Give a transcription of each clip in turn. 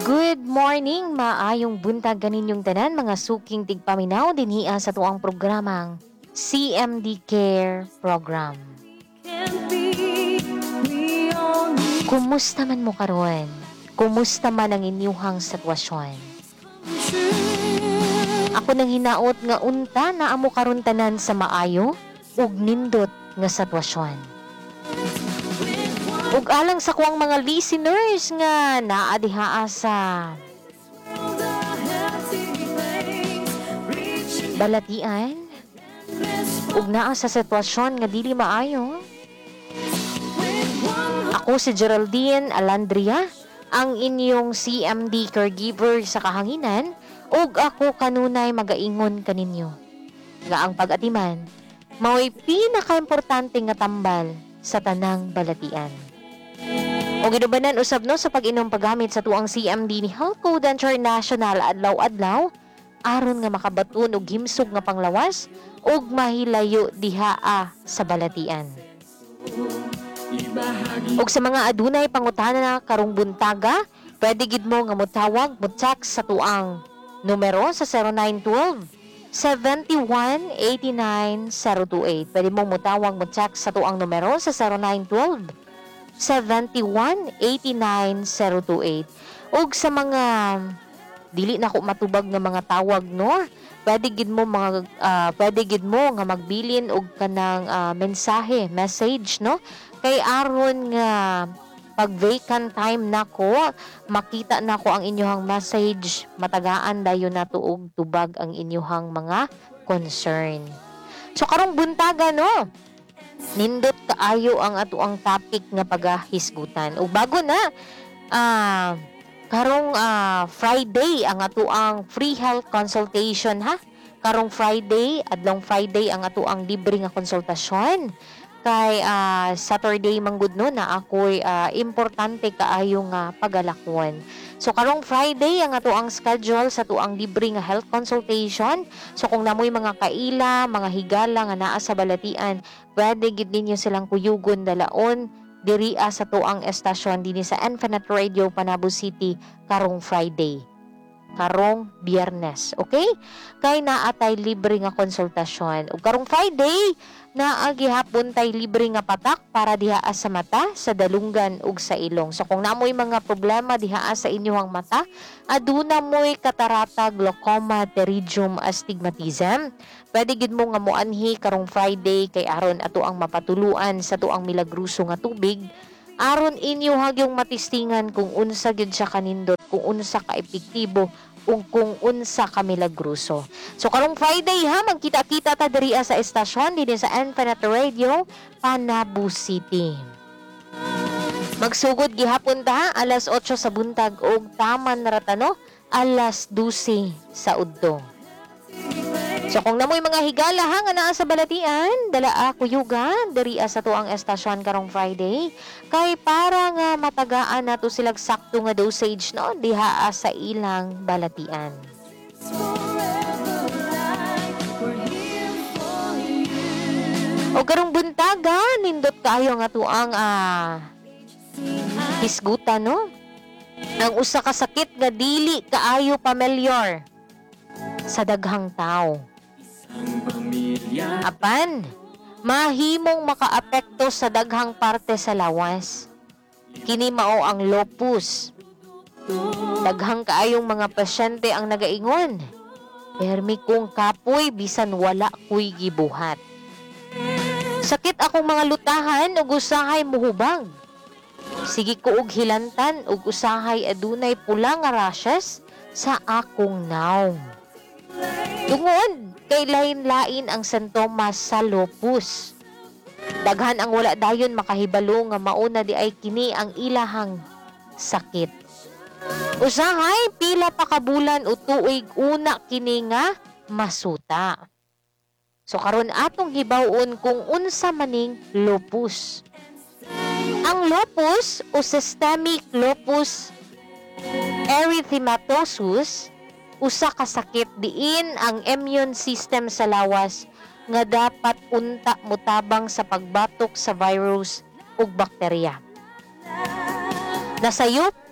Good morning, maayong buntag kaninyong tanan mga suking tigpaminaw dinhiya sa tuang programang CMD Care Program. Kumusta man mo karon? Kumusta man ang inyuhang sitwasyon? Ako nang hinaot nga unta na amo karon tanan sa maayo ug nindot nga sitwasyon. Ug alang sa kuang mga listeners nga naa dihaa sa balatian ug naa sa sitwasyon nga dili maayo. Ako si Geraldine Alandria, ang inyong CMD caregiver sa kahanginan ug ako kanunay magaingon kaninyo nga ang pag-atiman mao'y pinakaimportante nga tambal sa tanang balatian. O ginubanan usab no sa pag-inom paggamit sa tuang CMD ni Health Code International adlaw-adlaw aron nga makabaton og himsog nga panglawas ug mahilayo dihaa sa balatian. Ug sa mga adunay pangutana karong buntaga, pwede gid mo nga motawag mo text sa tuang numero sa 0912 7189-028. Pwede mo motawag mo text sa tuang numero sa 0912 7189-028. ug sa mga dili na ko matubag nga mga tawag no, pwede gid mo nga magbilin og kanang message no, kay aron nga pag vacant time nako makita nako ang inyong message, matagaan dayon nato og tubag ang inyong mga concern. So karong buntaga no, nindot kaayo ang atuang topic nga pagahisgutan. O bago na, karong Friday ang atuang free health consultation ha. Karong Friday, adlong Friday ang atuang libre nga konsultasyon. Kay Saturday manggud no na ako'y importante kaayo nga pagalakwon. So karong Friday ang atuang schedule sa tuang libre nga health consultation. So kung namoy mga kaila, mga higala nga naa sa balatian, pwede gid ninyo silang kuyugon dalaon diri sa tuang estasyon dinhi sa Infinite Radio Panabo City karong Friday. Karong Biyernes, okay? Kay naa tay libre nga konsultasyon. Ug karong Friday naa gihapon tay libre nga patak para dihaa sa mata, sa dalunggan ug sa ilong. So kung namoy mga problema dihaa sa inyong mata, aduna moy katarata, glaucoma, pterygium, astigmatism, pwede gid mo nga moanhi karong Friday kay aron ato ang mapatuluan sa tuang milagruso nga tubig aron inyo hagyong matistingan kung unsa gyud siya kanindot, kung unsa ka epektibo ug kung unsa ka milagruso. So karong Friday ha, magkita-kita ta diri sa estasyon dinhi sa Infinite Radio Panabo City. Magsugod gihapon ta alas 8 sa buntag ug taman ra ta no alas 12 sa udto. So kung namoy mga higala ha nga naa sa balatian, dala kuyugan diri sa tuang estasyon karong Friday kay para nga matagaan nato silang sakto nga dosage no diha sa ilang balatian. O karong buntaga nindot kaayo nga tuang hisgutan no. Ang usa ka sakit nga dili kaayo pamilyar sa daghang tao. Apan, mahimong makaapekto sa daghang parte sa lawas. Kini mao ang lupus. Daghang kaayong mga pasyente ang nagaingon. Permi kong kapoy bisan wala ko'y gibuhat. Sakit akong mga lutahan ug usahay muhubag. Sige ko og hilantan ug usahay adunay pula nga rashes sa akong nawm. Tungod kay lain-lain ang sintomas sa lupus. Daghan ang wala dayon makahibalo nga mauna di ay kini ang ilahang sakit. Usahay pila pa ka bulan o tuig una kini nga masuta. So karon atong hibawon kung unsa maning lupus. Ang lupus o systemic lupus erythematosus usa ka sakit diin ang immune system sa lawas nga dapat unta mutabang sa pagbatok sa virus ug bakterya. Nasayop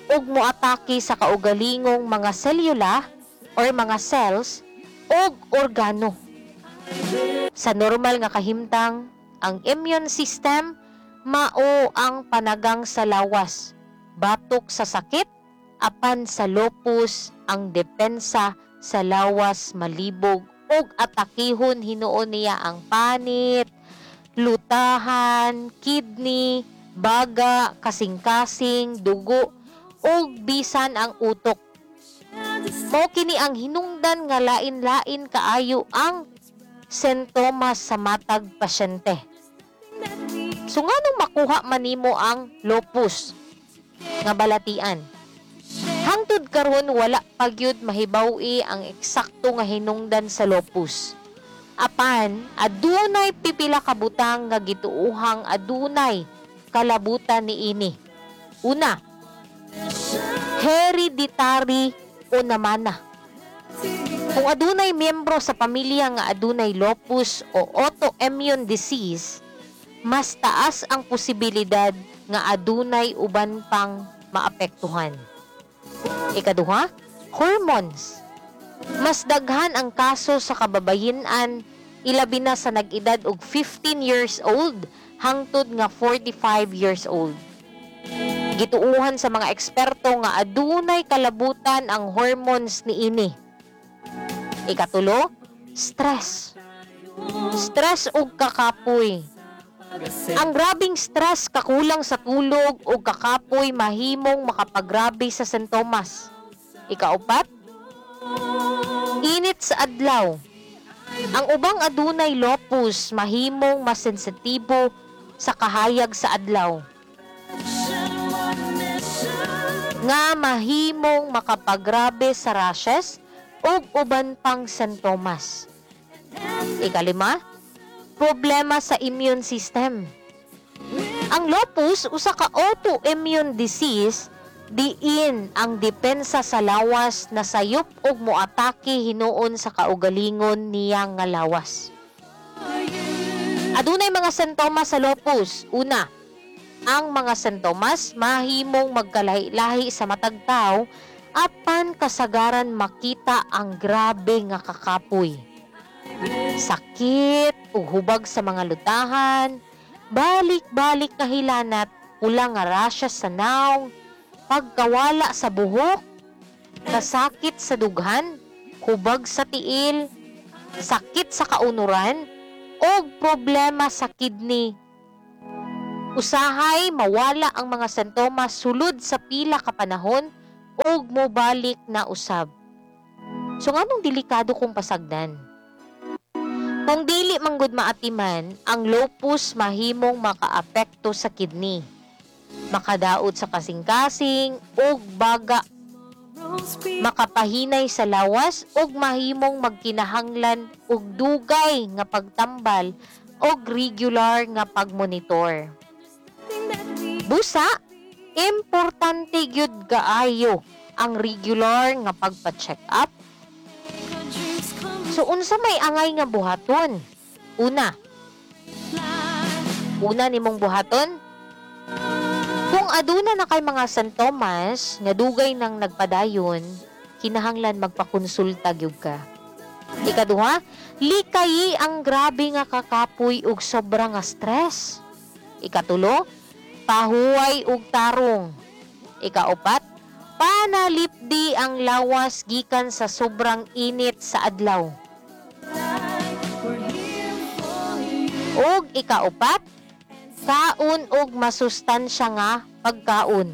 ug moatake sa kaugalingong mga selula or mga cells ug organo. Sa normal nga kahimtang, ang immune system mao ang panagang sa lawas, batok sa sakit, apan sa lupus ang depensa sa lawas malibog ug atakihon hinuon niya ang panit, lutahan, kidney, baga, kasing-kasing, dugo ug bisan ang utok. Mao kini ang hinungdan nga lain-lain kaayo ang sintomas sa matag pasyente. So nganong makuha man nimo ang lupus nga balatian? Hangtod karon wala pa gyud mahibaw-i ang eksakto nga hinungdan sa lupus. Apan adunay pipila ka butang nga gituohang adunay kalabutan niini. Una, hereditary o namana. Kung adunay miyembro sa pamilya nga adunay lupus o autoimmune disease, mas taas ang posibilidad nga adunay uban pang maapektuhan. Ikaduha, hormones. Mas daghan ang kaso sa kababayen-an ilabi na sa nag-edad og 15 years old hangtod nga 45 years old. Gituuhan sa mga eksperto nga adunay kalabutan ang hormones niini. Ikatulo, stress. Stress ug kakapoy. Ang grabing stress, kakulang sa tulog ug kakapoy mahimong makapagrabe sa sintomas. Ikaupat, init sa adlaw. Ang ubang adunay lupus mahimong mas sensitibo sa kahayag sa adlaw, nga mahimong makapagrabe sa rashes ug uban pang sintomas. Ikalima, problema sa immune system. Ang lupus usa ka autoimmune disease diin ang depensa sa lawas na sayop og moatake hinuon sa kaugalingon niya nga lawas. Adunay mga sintomas sa lupus. Una, ang mga sintomas mahimong magkalahi-lahi sa matag tawo apan kasagaran makita ang grabe nga kakapoy. Sakit ug hubag sa mga lutahan, balik-balik nga hilanat, ulang nga rashes sa naong, pagkawala sa buhok, kasakit sa dughan, hubag sa tiil, sakit sa kaunuran, o problema sa kidney. Usahay mawala ang mga sintomas sulod sa pila ka panahon ug mobalik na usab. So nganong delikado kung pasagdan? Kung dili manggod maatiman, ang lupus mahimong makaapekto sa kidney. Makadaot sa kasing-kasing ug baga, makapahinay sa lawas ug mahimong magkinahanglan og dugay nga pagtambal ug regular nga pagmonitor. Busa, importante gyud kaayo ang regular nga pagpa-check up. So unsa may angay nga buhaton? Una nimong buhaton, kung aduna na kay mga sintomas nga dugay nang nagpadayon, kinahanglan magpakonsulta gyud ka. Ikaduha, likayi ang grabe nga kakapoy ug sobra nga stress. Ikatulo, pahuway ug tarong. Ikaupat, panalipdi ang lawas gikan sa sobrang init sa adlaw. Ug ikaupat, kaon og masustansya nga pagkaon.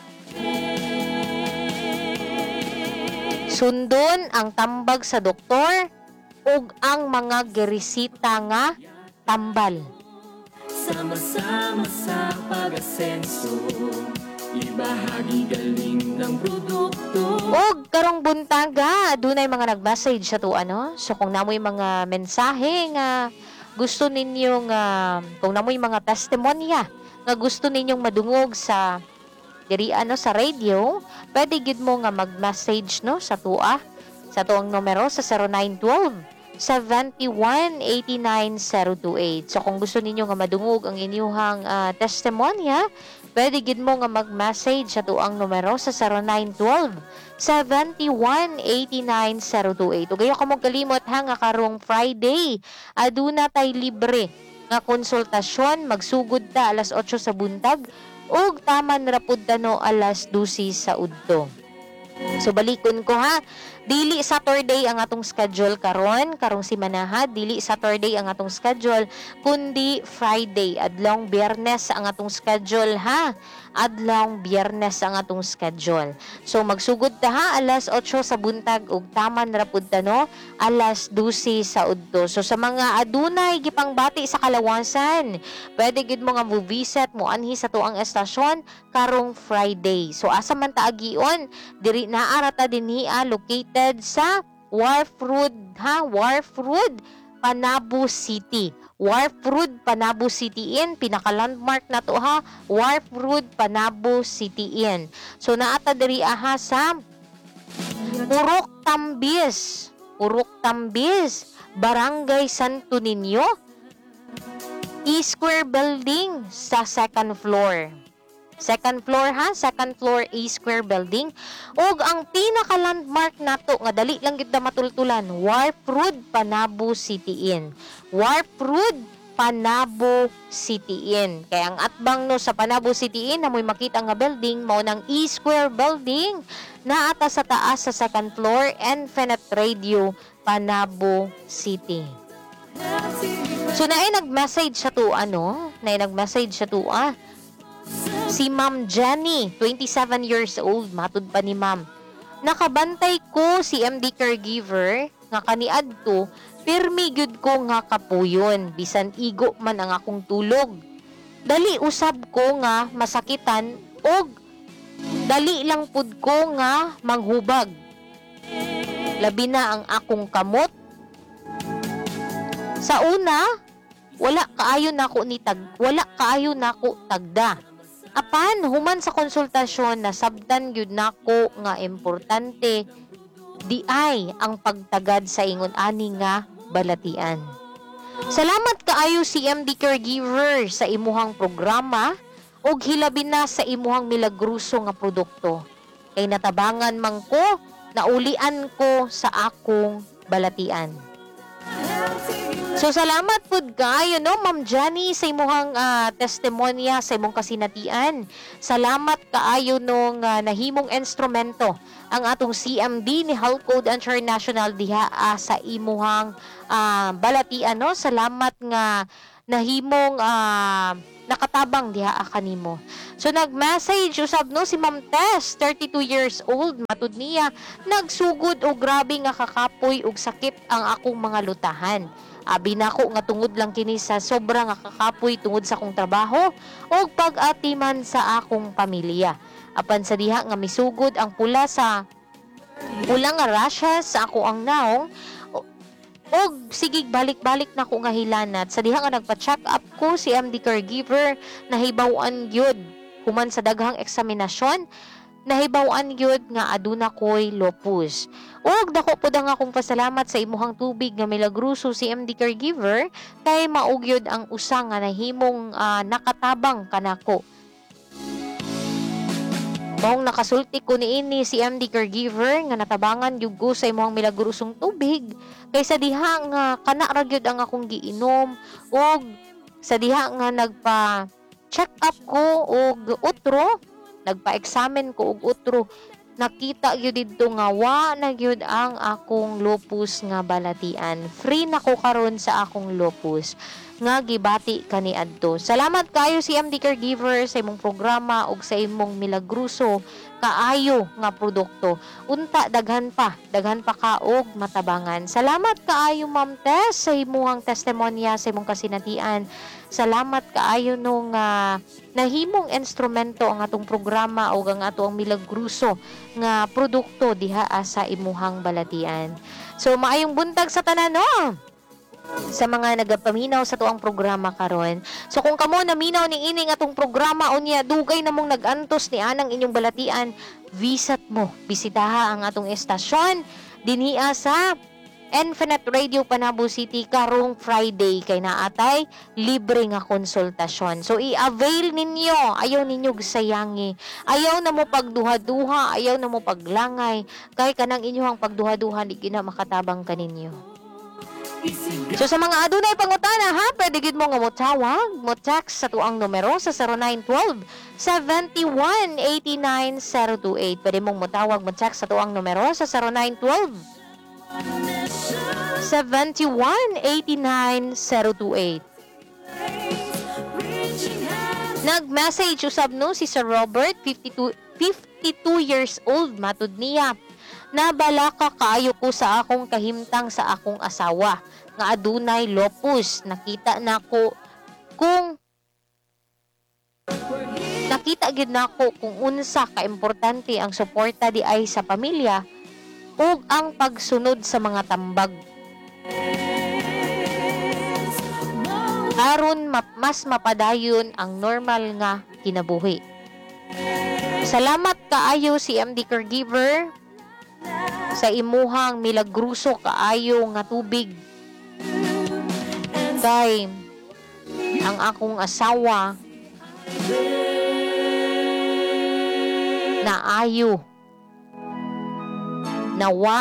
Sundon ang tambag sa doktor ug ang mga giresita nga tambal. Sama-sama sa pag-asenso, ibahagi galing ng produkto. Og karong buntaga, dunay mga nag-message sa to ano. So kung namoy mga mensahe nga gusto ninyong kung namoy mga testimonya nga gusto ninyong madungog sa diri ano sa radio, pwede gid mo nga mag-message no sa tua sa tuang numero sa 0912-7189-028. So kung gusto ninyo nga madungog ang inyuhang testimonya, pwede gid mo nga mag-message sa tuang numero sa 0912-7189-028. Ug ayaw ka mo kalimot ha nga karong Friday, aduna tay libre nga konsultasyon. Magsugod ta alas 8 sa buntag ug taman ra pud tano alas 12 sa udto. So balikon ko ha, dili Saturday ang atong schedule karong simana, dili Saturday ang atong schedule kundi Friday, adlong Biyernes ang atong schedule ha. Adlong Biyernes ang atong schedule. So magsugod ta ha alas 8 sa buntag ug taman ra pud tano alas 12 sa udto. So sa mga adunay gipangbati sa kalawasan, pwede gid mo nga mo visit mo anhi sa tuang estasyon karong Friday. So asa man ta agion, diri naa ra ta dinhi located sa Wharf Road ha, Wharf Road, Panabo City. Wharf Road, Panabo City Inn. Pinaka-landmark na to ha. Wharf Road, Panabo City Inn. So, naata diri aha sa Purok Tambis. Purok Tambis. Barangay Santo Niño. E-Square Building sa second floor. Second floor ha, second floor A-Square Building. Og ang pinaka-landmark nato nga dali lang gid na matultulan, Wharf Road, Panabo City Inn. Wharf Road, Panabo City Inn. Kaya ang atbang no sa Panabo City Inn, namoy makita nga building mao ng E-Square Building na ata sa taas sa second floor, Infinite Radio, Panabo City. So naay nag-message sa to nag-message sa to si Ma'am Jenny, 27 years old, matud pa ni Ma'am. Nakabantay ko si MD Caregiver nga kaniadto, pirmi gyud ko nga kapuyon, bisan igo man ang akong tulog. Dali usab ko nga masakitan og dali lang pud ko nga manghubag. Labi na ang akong kamot. Sa una, wala kaayo nako tagda. Apan human sa konsultasyon nasabtan gyud nako nga importante di ay ang pagtagad sa ingon ani nga balatian. Salamat kaayo si MD Caregiver sa imuhang programa ug hilabi na sa imuhang milagruso nga produkto. Kay natabangan man ko, naulian ko sa akong balatian. So salamat pud kaayo no Ma'am Jenny sa imong testimonya sa imong kasinatian. Salamat kaayo nung nahimong instrumento ang atong CMD ni Health Code International diha sa imong balatian no. Salamat nga nahimong nakatabang diha kanimo. So nag-message usab no si Ma'am Tess, 32 years old, matud niya nagsugod og grabe nga kakapoy ug sakit ang akong mga lutahan. Abi nako nga tungod lang kini sa sobra nga kakapoy tungod sa akong trabaho ug pag-atiman sa akong pamilya. Apan sa diha nga misugod ang pula nga rashes sa ako ang naong og sige balik-balik na ko nga hilanat. Sa diha nga nagpa-check up ko si MD Caregiver, nahibaw-an gyud human sa daghang eksaminasyon, nahibaw-an gyud nga aduna koy lupus. Og dako pud ang akong pasalamat sa imuhang tubig nga milagruso si MD Caregiver kay maug gyud ang usa nga nahimong nakatabang kanako. Maong nakasulti ko niini si MD Caregiver nga natabangan gyud ko sa imuhang milagrosong tubig kay sa diha nga kana ra gyud ang akong giinom og sa diha nga nagpa-check up ko og utro, nagpa-examine ko og utro, nakita gyud didto nga wa na gyud ang akong lupus nga balatian. Free na ko karon sa akong lupus nga gibati kaniadto. Salamat kaayo si MD Caregiver sa imong programa ug sa imong milagruso kaayo nga produkto. Unta daghan pa kaog matabangan. Salamat kaayo Ma'am Tess sa imong testimonya, sa imong kasinatian. Salamat kaayo nung nahimong instrumento ang atong programa o ang atong milagruso nga produkto diha sa imuhang balatian. So maayong buntag sa tanan no, sa mga nagapaminaw sa tuang programa karon. So kung kamo naminaw ni ining atong programa unya dugay namong nagantos ni anang inyong balatian, bisitaha ang atong estasyon dinhi sa Infinite Radio Panabo City karong Friday kay naatay libre nga konsultasyon. So i-avail ninyo, ayaw ninyo gisayangi. Ayaw na mo pagduha-duha, ayaw na mo paglangay kay kanang inyong pagduha-duha di gina makatabang kaninyo. So sa mga adunay pangutana ha, pwede gid mo nga motawag, mo text sa tuang numero sa 0912-7189-028. Pwede mong motawag, mo text sa tuang numero sa 0912-7189-028. Nag-message usab no si Sir Robert, 52 years old, matud niya. Nabalaka kaayo ko sa akong kahimtang sa akong asawa nga adunay lupus. Nakita gid nako kung unsa ka importante ang suporta di ay sa pamilya ug ang pagsunod sa mga tambag. Aron mas mapadayon ang normal nga kinabuhi. Salamat kaayo si MD Caregiver sa imuhang milagruso kaayo nga tubig. Kay ang akong asawa naayo nawa